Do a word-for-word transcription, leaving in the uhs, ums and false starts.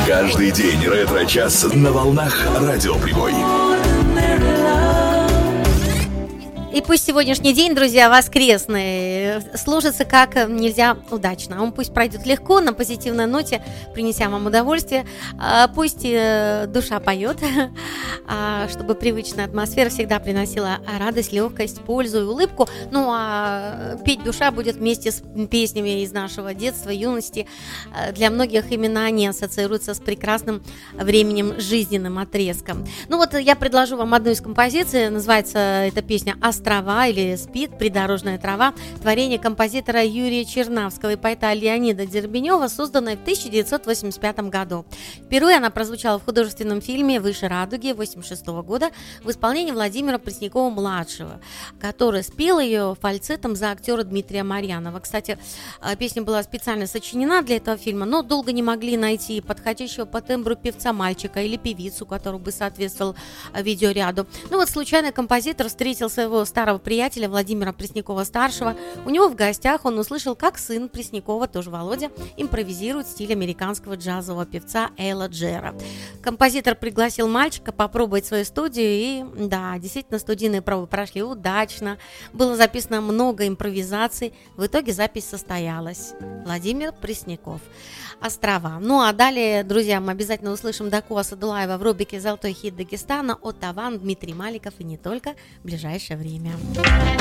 Каждый день ретро-час на волнах Радио Прямой. И пусть сегодняшний день, друзья, воскресный, сложится как нельзя удачно. Он пусть пройдет легко, на позитивной ноте, принеся вам удовольствие. Пусть душа поет, чтобы привычная атмосфера всегда приносила радость, легкость, пользу и улыбку. Ну а петь душа будет вместе с песнями из нашего детства, юности. Для многих именно они ассоциируются с прекрасным временем, жизненным отрезком. Ну вот я предложу вам одну из композиций. Называется эта песня «Острова» или «Спит», «Придорожная трава», творение композитора Юрия Чернавского и поэта Леонида Дербенева, созданное в тысяча девятьсот восемьдесят пятом году. Впервые она прозвучала в художественном фильме «Выше радуги» восемьдесят шестого года в исполнении Владимира Преснякова-младшего, который спел ее фальцетом за актера Дмитрия Марьянова. Кстати, песня была специально сочинена для этого фильма, но долго не могли найти подходящего по тембру певца-мальчика или певицу, который бы соответствовал видеоряду. Ну вот случайно композитор встретил своего старого приятеля Владимира Преснякова-старшего. У него в гостях он услышал, как сын Преснякова, тоже Володя, импровизирует в стиле американского джазового певца Элла Джера. Композитор пригласил мальчика попробовать свою студию, и да, действительно, студийные пробы прошли удачно. Было записано много импровизаций. В итоге запись состоялась. Владимир Пресняков. «Острова». Ну а далее, друзья, мы обязательно услышим Даку Асадулаева в рубрике «Золотой хит Дагестана», от Таван, Дмитрий Маликов и не только в ближайшее время.